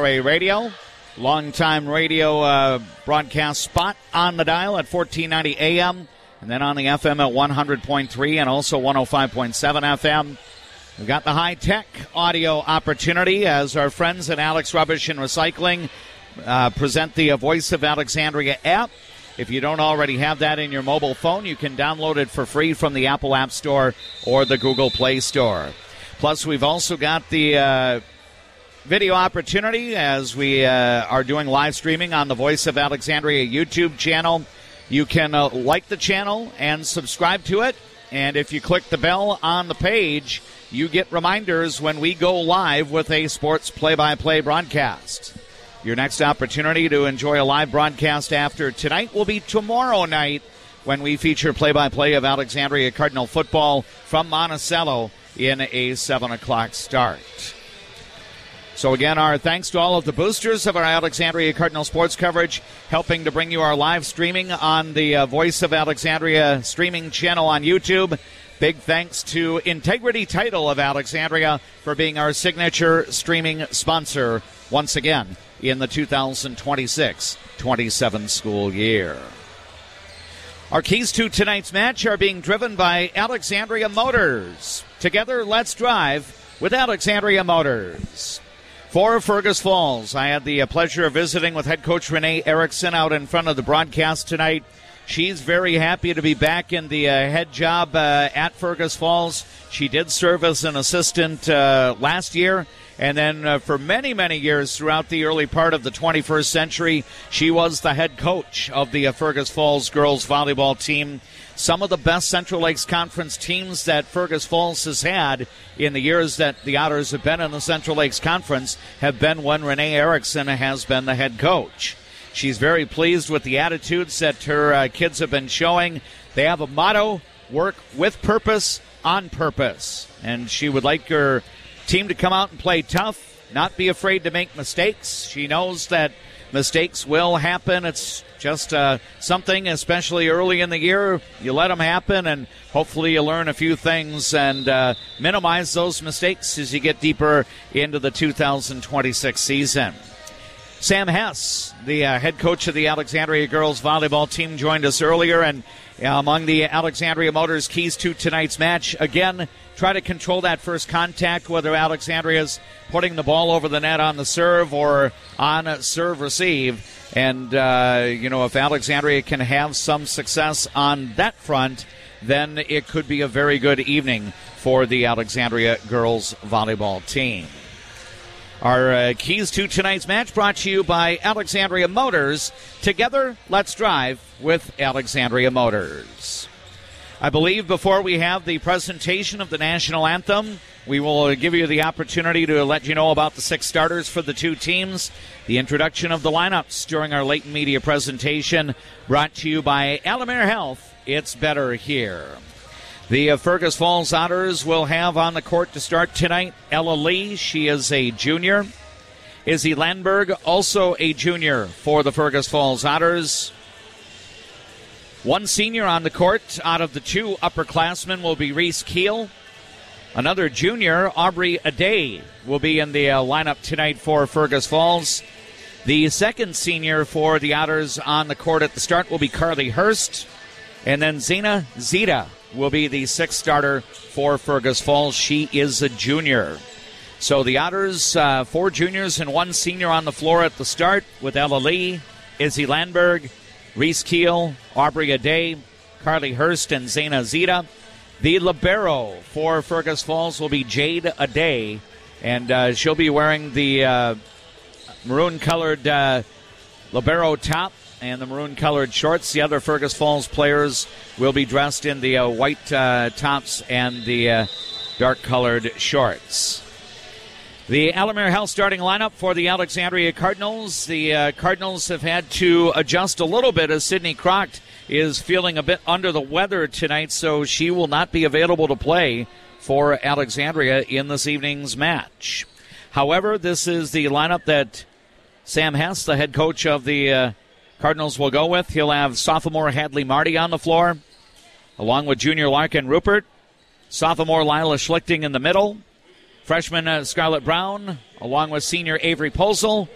KRA Radio. Longtime radio broadcast spot on the dial at 1490 AM, and then on the FM at 100.3 and also 105.7 FM. We've got the high-tech audio opportunity as our friends at Alex Rubbish and Recycling present the Voice of Alexandria app. If you don't already have that in your mobile phone, you can download it for free from the Apple App Store or the Google Play Store. Plus, we've also got the video opportunity as we are doing live streaming on the Voice of Alexandria YouTube channel. You can like the channel and subscribe to it. And if you click the bell on the page, you get reminders when we go live with a sports play-by-play broadcast. Your next opportunity to enjoy a live broadcast after tonight will be tomorrow night when we feature play-by-play of Alexandria Cardinal football from Monticello in a 7 o'clock start. So again, our thanks to all of the boosters of our Alexandria Cardinal sports coverage, helping to bring you our live streaming on the Voice of Alexandria streaming channel on YouTube. Big thanks to Integrity Title of Alexandria for being our signature streaming sponsor once again in the 2026-27 school year. Our keys to tonight's match are being driven by Alexandria Motors. Together, let's drive with Alexandria Motors. For Fergus Falls, I had the pleasure of visiting with head coach Renee Erickson out in front of the broadcast tonight. She's very happy to be back in the head job at Fergus Falls. She did serve as an assistant last year, and then for many, many years throughout the early part of the 21st century, she was the head coach of the Fergus Falls girls volleyball team. Some of the best Central Lakes Conference teams that Fergus Falls has had in the years that the Otters have been in the Central Lakes Conference have been when Renee Erickson has been the head coach. She's very pleased with the attitudes that her kids have been showing. They have a motto, work with purpose, on purpose. And she would like her team to come out and play tough, not be afraid to make mistakes. She knows that mistakes will happen. It's just something, especially early in the year. You let them happen, and hopefully you learn a few things and minimize those mistakes as you get deeper into the 2026 season. Sam Hess, the head coach of the Alexandria girls volleyball team, joined us earlier, and among the Alexandria Motors keys to tonight's match, again, try to control that first contact, whether Alexandria's putting the ball over the net on the serve or on serve-receive. And, if Alexandria can have some success on that front, then it could be a very good evening for the Alexandria girls volleyball team. Our keys to tonight's match brought to you by Alexandria Motors. Together, let's drive with Alexandria Motors. I believe before we have the presentation of the national anthem, we will give you the opportunity to let you know about the 6 starters for the two teams. The introduction of the lineups during our late media presentation brought to you by Alamere Health. It's better here. The Fergus Falls Otters will have on the court to start tonight Ella Lee. She is a junior. Izzy Landberg, also a junior for the Fergus Falls Otters. One senior on the court out of the 2 upperclassmen will be Reese Keel. Another junior, Aubrey Aday, will be in the lineup tonight for Fergus Falls. The second senior for the Otters on the court at the start will be Carly Hurst. And then Zena Zita will be the 6th starter for Fergus Falls. She is a junior. So the Otters, 4 juniors and 1 senior on the floor at the start with Ella Lee, Izzy Landberg, Reese Keel, Aubrey Aday, Carly Hurst, and Zena Zita. The libero for Fergus Falls will be Jade Aday, and she'll be wearing the maroon-colored libero top and the maroon-colored shorts. The other Fergus Falls players will be dressed in the white tops and the dark-colored shorts. The Alamere Health starting lineup for the Alexandria Cardinals. The Cardinals have had to adjust a little bit as Sydney Croct is feeling a bit under the weather tonight, so she will not be available to play for Alexandria in this evening's match. However, this is the lineup that Sam Hess, the head coach of the Cardinals, will go with. He'll have sophomore Hadley Marty on the floor, along with junior Larkin Rupert, sophomore Lila Schlichting in the middle, freshman Scarlett Brown, along with senior Avery Posel,